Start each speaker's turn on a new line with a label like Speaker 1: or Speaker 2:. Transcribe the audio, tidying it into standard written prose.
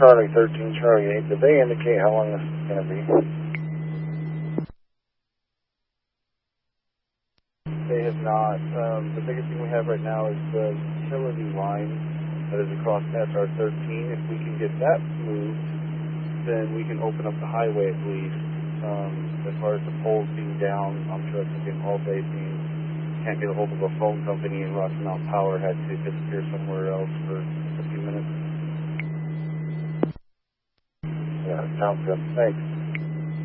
Speaker 1: Charlie 13, Charlie 8. Did they indicate how long this is going to be?
Speaker 2: They have not. The biggest thing we have right now is the utility line that is across SR13. If we can get that moved, then we can open up the highway at least. As far as the poles being down, I'm sure it's been all day being can't get a hold of a phone company, and Rocky Mountain Power had to disappear somewhere else for a few minutes.
Speaker 1: Yeah, sounds good. Thanks.